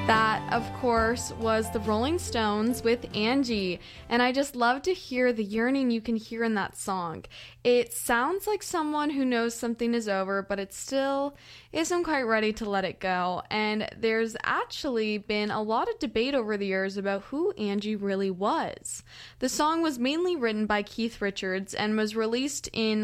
That, of course, was the Rolling Stones with Angie, and I just love to hear the yearning you can hear in that song. It sounds like someone who knows something is over, but it still isn't quite ready to let it go, and there's actually been a lot of debate over the years about who Angie really was. The song was mainly written by Keith Richards and was released in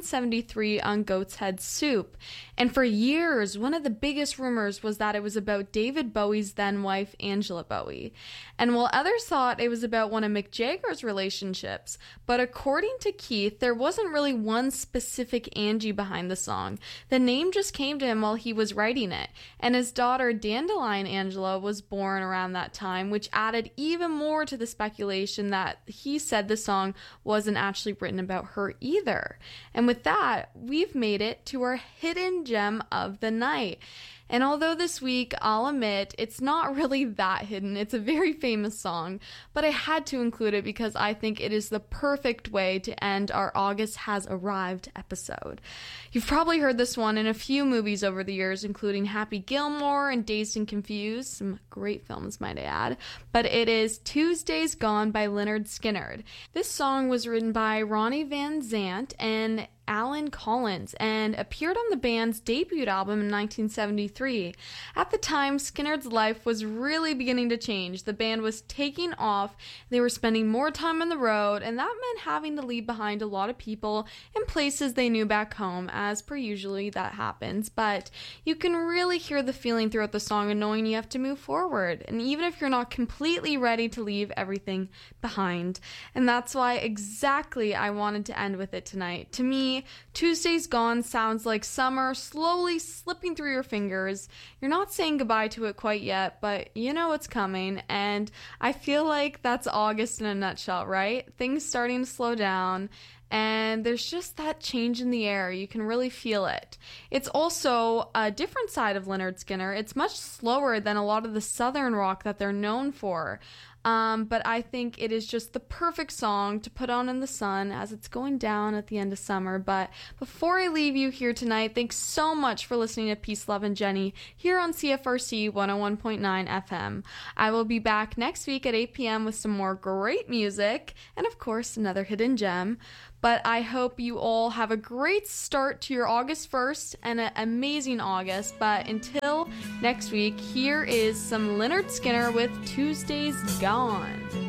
1973 on Goat's Head Soup, and for years, one of the biggest rumors was that it was about David Bowie's then wife, Angela Bowie. And while others thought it was about one of Mick Jagger's relationships, but according to Keith, there wasn't really one specific Angie behind the song. The name just came to him while he was writing it, and his daughter Dandelion Angela was born around that time, which added even more to the speculation that he said the song wasn't actually written about her either. And with that, we've made it to our hidden gem of the night. And although this week, I'll admit, it's not really that hidden, it's a very famous song, but I had to include it because I think it is the perfect way to end our August Has Arrived episode. You've probably heard this one in a few movies over the years, including Happy Gilmore and Dazed and Confused, some great films might I add, but it is Tuesday's Gone by Lynyrd Skynyrd. This song was written by Ronnie Van Zant and Alan Collins and appeared on the band's debut album in 1973. At the time, Skynyrd's life was really beginning to change. The band was taking off, they were spending more time on the road, and that meant having to leave behind a lot of people and places they knew back home, as per usually that happens, but you can really hear the feeling throughout the song and knowing you have to move forward, and even if you're not completely ready to leave everything behind. And that's why exactly I wanted to end with it tonight. To me, Tuesday's Gone sounds like summer slowly slipping through your fingers. You're not saying goodbye to it quite yet, but you know it's coming, and I feel like that's August in a nutshell, right? Things starting to slow down, and there's just that change in the air. You can really feel it. It's also a different side of Lynyrd Skynyrd. It's much slower than a lot of the southern rock that they're known for. But I think it is just the perfect song to put on in the sun as it's going down at the end of summer. But before I leave you here tonight, thanks so much for listening to Peace, Love, and Jenny here on CFRC 101.9 FM. I will be back next week at 8 p.m. with some more great music and, of course, another hidden gem. But I hope you all have a great start to your August 1st and an amazing August. But until next week, here is some Lynyrd Skynyrd with Tuesday's Gone.